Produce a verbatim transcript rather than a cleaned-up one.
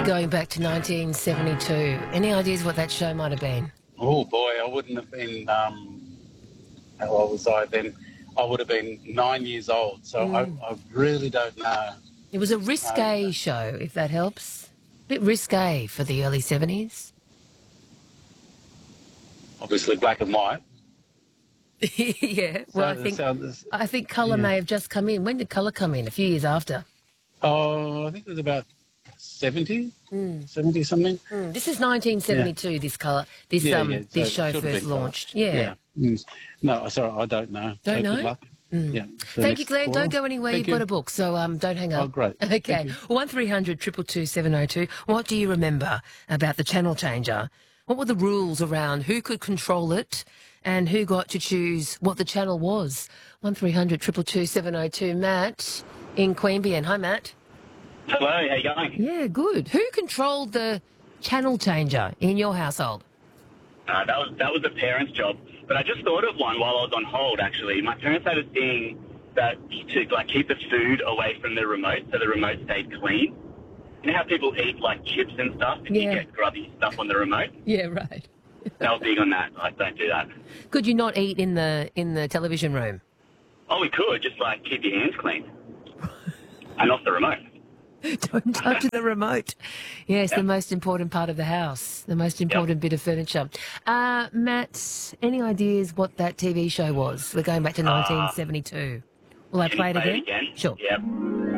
We're going back to nineteen seventy-two. Any ideas what that show might have been? Oh, boy, I wouldn't have been, um, how old was I then? I would have been nine years old, so Mm. I, I really don't know. It was a risque No. show, if that helps. A bit risque for the early seventies. Obviously black and white. Yeah, well, I So- think so- I think colour yeah. may have just come in. When did colour come in? A few years after. Oh, I think it was about seventy, Mm. seventy something. Mm. This is nineteen seventy-two. This colour, this Yeah, um, yeah, so this it show should have first been colour. launched. Yeah. Mm. No, sorry, I don't know. Don't So know? Good luck. Mm. Yeah. The Thank you, next Glenn. caller. Don't go anywhere. Thank You've you. got a book, so um, don't hang up. Oh, great. Okay. Thank you. one three hundred two two two seven oh two. What do you remember about the channel changer? What were the rules around who could control it and who got to choose what the channel was? one three hundred two two two seven oh two. Matt in Queanbeyan. Hi, Matt. Hello, how you going? Yeah, good. Who controlled the channel changer in your household? Uh, that was that was a parent's job, but I just thought of one while I was on hold. Actually, my parents had a thing that to like keep the food away from the remote, so the remote stayed clean. You know how people eat like chips and stuff, and Yeah. you get grubby stuff on the remote? Yeah, right. They were big on that. I don't do that. Could you not eat in the in the television room? Oh, we could just like keep your hands clean and off the remote. Don't touch the remote. Yes, the most important part of the house, the most important bit of furniture. Uh, Matt, any ideas what that T V show was? We're going back to nineteen seventy-two. Will I Can play you it play again? it again? Sure. Yep.